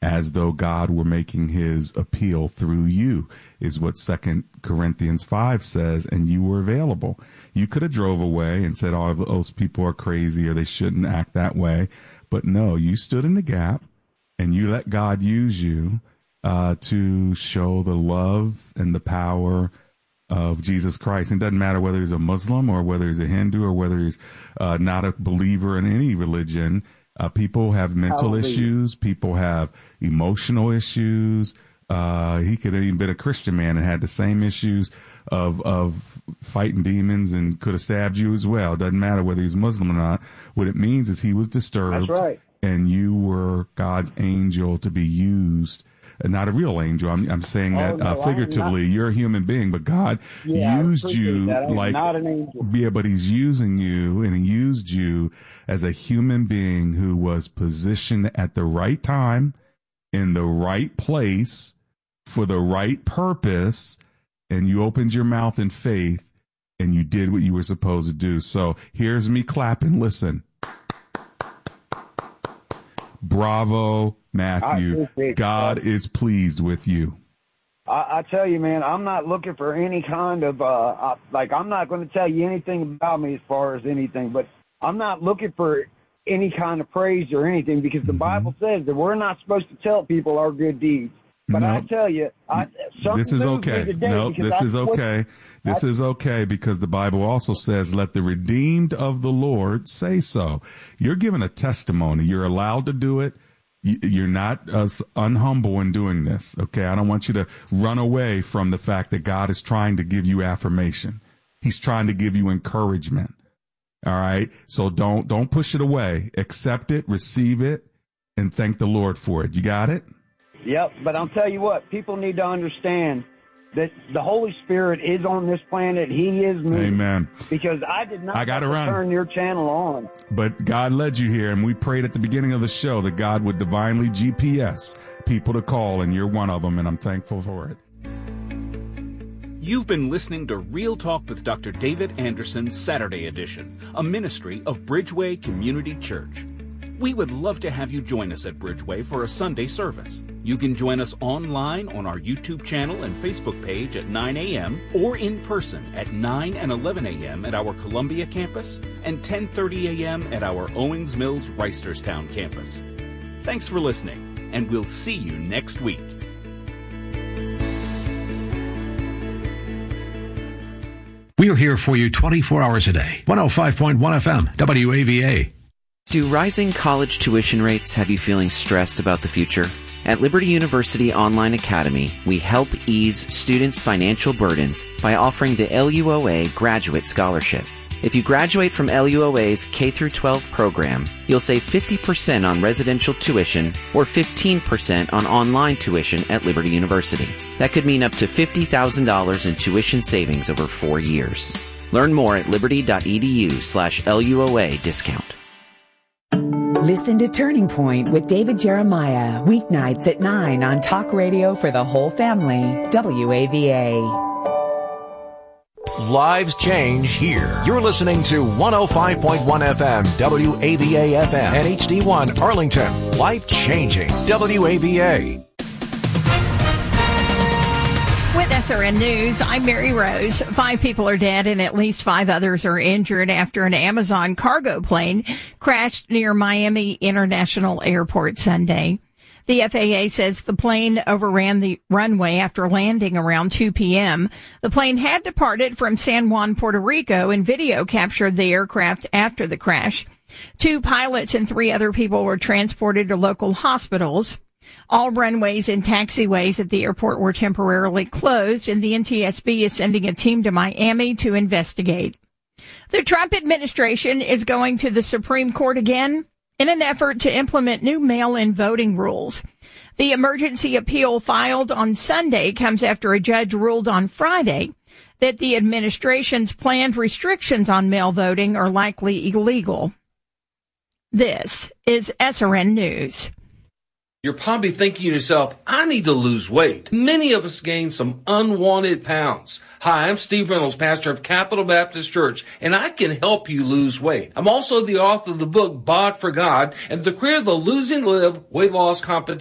as though God were making his appeal through you, is what 2 Corinthians 5 says, and you were available. You could have drove away and said, oh, those people are crazy or they shouldn't act that way. But no, you stood in the gap and you let God use you to show the love and the power of Jesus Christ. It doesn't matter whether he's a Muslim or whether he's a Hindu or whether he's not a believer in any religion. People have mental issues. People have emotional issues. He could have even been a Christian man and had the same issues of fighting demons and could have stabbed you as well. Doesn't matter whether he's Muslim or not. What it means is he was disturbed. That's right. And you were God's angel to be used. Not a real angel. I'm saying that figuratively. You're a human being, but God used you like not an angel. Yeah, but he's using you, and he used you as a human being who was positioned at the right time, in the right place, for the right purpose, and you opened your mouth in faith, and you did what you were supposed to do. So here's me clapping. Listen. Bravo, Matthew. God is pleased with you. I tell you, man, I'm not looking for any kind of, I'm not going to tell you anything about me as far as anything, but I'm not looking for any kind of praise or anything, because the Bible says that we're not supposed to tell people our good deeds. But I tell you, this is okay. No, this is okay. This is okay, because the Bible also says, let the redeemed of the Lord say so. You're giving a testimony. You're allowed to do it. You're not unhumble in doing this. Okay. I don't want you to run away from the fact that God is trying to give you affirmation. He's trying to give you encouragement. All right. So don't push it away. Accept it, receive it, and thank the Lord for it. You got it? Yep, but I'll tell you what, people need to understand that the Holy Spirit is on this planet. He is me. Amen. Because I did not turn your channel on. But God led you here, and we prayed at the beginning of the show that God would divinely GPS people to call, and you're one of them, and I'm thankful for it. You've been listening to Real Talk with Dr. David Anderson's Saturday edition, a ministry of Bridgeway Community Church. We would love to have you join us at Bridgeway for a Sunday service. You can join us online on our YouTube channel and Facebook page at 9 a.m. or in person at 9 and 11 a.m. at our Columbia campus and 10:30 a.m. at our Owings Mills Reisterstown campus. Thanks for listening, and we'll see you next week. We're here for you 24 hours a day. 105.1 FM, WAVA. Do rising college tuition rates have you feeling stressed about the future? At Liberty University Online Academy, we help ease students' financial burdens by offering the LUOA Graduate Scholarship. If you graduate from LUOA's K-12 program, you'll save 50% on residential tuition or 15% on online tuition at Liberty University. That could mean up to $50,000 in tuition savings over 4 years. Learn more at liberty.edu/LUOA discount. Listen to Turning Point with David Jeremiah, weeknights at 9 on Talk Radio for the whole family, WAVA. Lives change here. You're listening to 105.1 FM, WAVA FM, and HD1 Arlington. Life changing, WAVA. With SRN News, I'm Mary Rose. 5 people are dead and at least 5 others are injured after an Amazon cargo plane crashed near Miami International Airport Sunday. The FAA says the plane overran the runway after landing around 2 p.m. The plane had departed from San Juan, Puerto Rico, and video captured the aircraft after the crash. 2 pilots and 3 other people were transported to local hospitals. All runways and taxiways at the airport were temporarily closed, and the NTSB is sending a team to Miami to investigate. The Trump administration is going to the Supreme Court again in an effort to implement new mail-in voting rules. The emergency appeal filed on Sunday comes after a judge ruled on Friday that the administration's planned restrictions on mail voting are likely illegal. This is SRN News. You're probably thinking to yourself, I need to lose weight. Many of us gain some unwanted pounds. Hi, I'm Steve Reynolds, pastor of Capital Baptist Church, and I can help you lose weight. I'm also the author of the book, Bod for God, and the creator of the Losing Live weight loss competition.